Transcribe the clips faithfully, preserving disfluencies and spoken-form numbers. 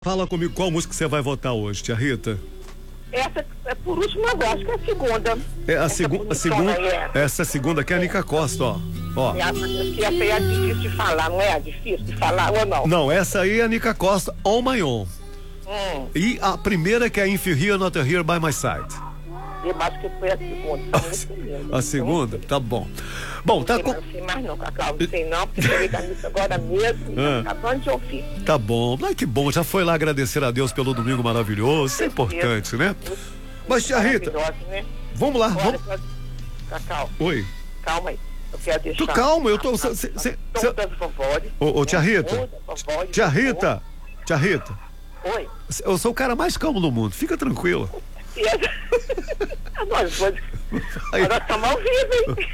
Fala comigo, qual música você vai votar hoje, tia Rita? Essa, por último, eu gosto, que é a segunda. É a, segu a segunda. É. Essa segunda aqui é a Nica Costa, ó. ó. É, que essa aí é difícil de falar, não é? Difícil de falar ou não? Não, essa aí é a Nica Costa, On My Own. Hum. E a primeira que é If You Here, Not Here By My Side. Eu acho que foi a segunda. A, a segunda? Tá bom. Bom, tá com. Não sei mais não, Cacau, não sei não, porque eu da missa agora mesmo, ah. tá acabando de ouvir. Tá bom. Ai, que bom, já foi lá agradecer a Deus pelo domingo maravilhoso, isso é importante, né? Mas, tia Rita, né? vamos lá, Bora, vamos... Cacau. Oi. Calma aí, eu quero deixar... Tô calma, eu tô... Cê, cê, cê... Todas vovós. Ô, ô, tia Rita, tia Rita, tia Rita. Oi. Eu sou o cara mais calmo do mundo, fica tranquila. Nós dois. Nós estamos ao vivo, hein?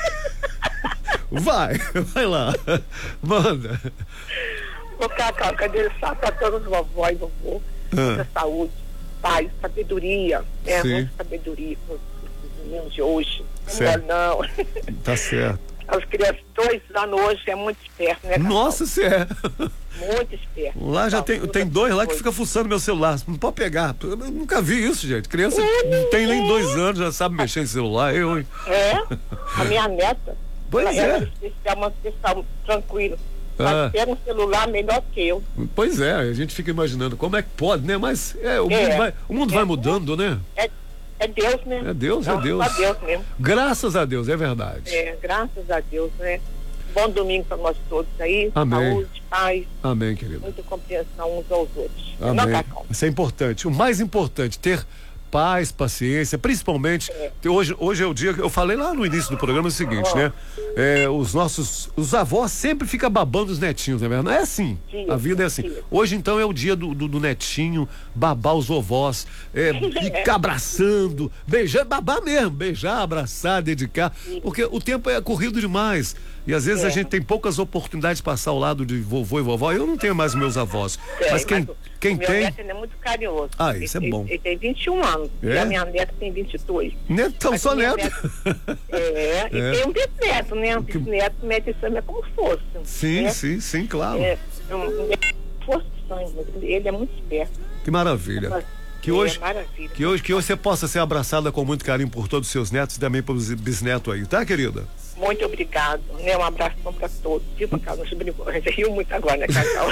Vai, vai lá. Manda. Ô, Cacau, cadê só para todos os vovós e vovô? Muita ah. saúde, paz, sabedoria. É, muita sabedoria para os meninos de hoje. Certo. Não, não. Tá certo. As crianças, dois anos hoje, é muito esperto, né, Cacau? Nossa, você é. Muito esperto. Lá já tem, tem dois lá que fica fuçando meu celular. Não pode pegar. Eu nunca vi isso, gente. Criança não tem nem dois anos, já sabe mexer em celular. Eu, hein? É, a minha neta. Pois ela é. É especial, uma especial tranquila. Mas Ah. pega um celular melhor que eu. Pois é, a gente fica imaginando como é que pode, né? Mas é, o É. mundo, vai, o mundo É. vai mudando, né? É, é Deus, né? É Deus, é Não, Deus. só Deus mesmo. Graças a Deus, é verdade. É, graças a Deus, né? Bom domingo para nós todos aí. Amém. Saúde, paz, Amém, querido. muita compreensão uns aos outros. Não, Amém. Cacau? Isso é importante. O mais importante, ter paz, paciência, principalmente, É. hoje, hoje é o dia que eu falei lá no início do programa o seguinte, Oh. né? É, os nossos, os avós sempre ficam babando os netinhos, não é verdade? É assim, Sim, a vida é assim. sim. Hoje então é o dia do, do, do netinho, babar os vovós, é, ficar abraçando, beijar, babar mesmo, beijar, abraçar, dedicar, Sim. porque o tempo é corrido demais. E às vezes É. a gente tem poucas oportunidades de passar ao lado de vovô e vovó. Eu não tenho mais meus avós. É, mas quem, mas quem o meu tem. neto ele é muito carinhoso. Ah, isso ele, é bom. Ele, ele tem vinte e um anos. É? E a minha neta tem vinte e dois. Netão, Mas só minha neto. neta- É, e É. tem um bisneto, né? Um bisneto mete sangue como fosse. Sim, né? sim, sim, claro. É, um, fosse sangue, mas ele é muito esperto. Que maravilha. Que É, hoje, maravilha. que, hoje, que hoje você possa ser abraçada com muito carinho por todos os seus netos e também pelos bisnetos aí, tá, querida? Muito obrigado, né? Um abraço para todos. Viu, Cacau? Não se brincou. Você riu muito agora, né, Cacau?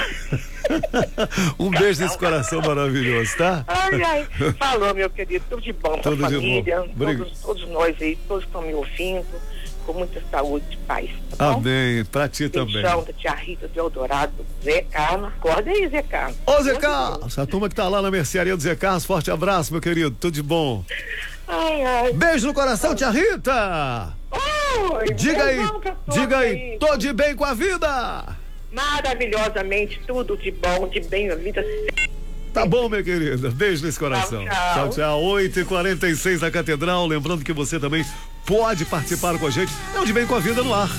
Um beijo nesse coração maravilhoso, tá? Ai, ai. Falou, meu querido. Tudo de bom pra Tudo de família. bom. Obrigado. Todos, todos nós aí, todos estão me ouvindo. Com muita saúde e paz. Tá bom? Amém, pra ti também. Beijão da tia Rita do Eldorado, Zé Carlos. Acorda aí, Zé Carlos. Ô, Zé Carlos, a turma que tá lá na mercearia do Zé Carlos, forte abraço, meu querido, tudo de bom. Ai, ai. Beijo no coração, tia Rita. Oi, Diga aí, beijão pra todos diga aí, tô de bem com a vida. Maravilhosamente, tudo de bom, de bem na vida. Tá bom, minha querida. Beijo nesse coração. Tchau, tchau. Tchau, tchau. oito e quarenta e seis na Catedral. Lembrando que você também pode participar com a gente. É o De Bem com a Vida no ar.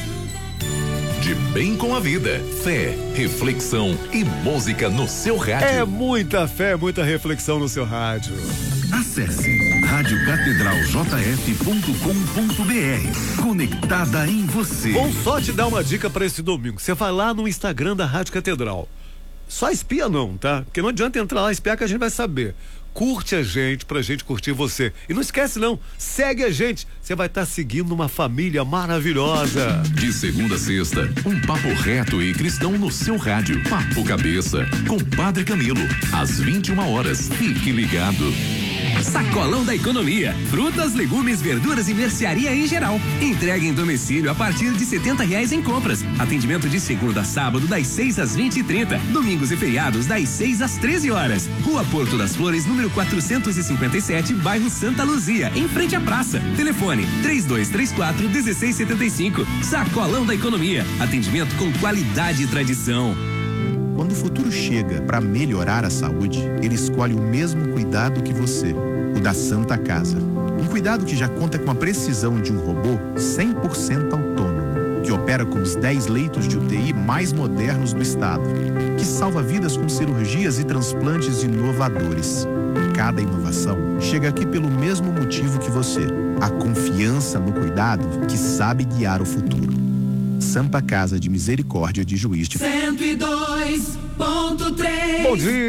De Bem com a Vida. Fé, reflexão e música no seu rádio. É muita fé, muita reflexão no seu rádio. Acesse rádio catedral j f ponto com ponto b r. Conectada em você. Vou só te dar uma dica para esse domingo. Você vai lá no Instagram da Rádio Catedral. Só espia não, tá? Porque não adianta entrar lá e espiar que a gente vai saber. Curte a gente pra gente curtir você. E não esquece não, segue a gente. Você vai estar seguindo uma família maravilhosa. De segunda a sexta, um papo reto e cristão no seu rádio. Papo Cabeça, com Padre Camilo, às vinte e uma horas. Fique ligado. Sacolão da Economia. Frutas, legumes, verduras e mercearia em geral. Entrega em domicílio a partir de setenta reais em compras. Atendimento de segunda a sábado, das seis às vinte e trinta. Domingos e feriados, das seis às treze horas. Rua Porto das Flores, número quatrocentos e cinquenta e sete, bairro Santa Luzia, em frente à praça. Telefone três dois três quatro, um seis sete cinco. Sacolão da Economia. Atendimento com qualidade e tradição. Quando o futuro chega para melhorar a saúde, ele escolhe o mesmo cuidado que você, o da Santa Casa. Um cuidado que já conta com a precisão de um robô cem por cento autônomo, que opera com os dez leitos de U T I mais modernos do estado, que salva vidas com cirurgias e transplantes inovadores. Cada inovação chega aqui pelo mesmo motivo que você, a confiança no cuidado que sabe guiar o futuro. Santa Casa de Misericórdia de Juiz de Fora. cento e dois ponto três. Bom dia.